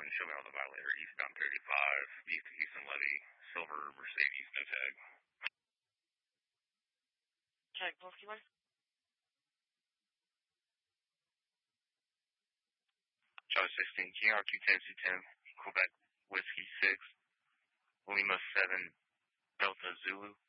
and show me on the violator. Eastbound 35, east of Houston Levy, silver Mercedes, no tag. Tag, Polsky 1. Charlie 16, GRQ 10-10, Quebec Whiskey 6, Lima 7, Delta Zulu.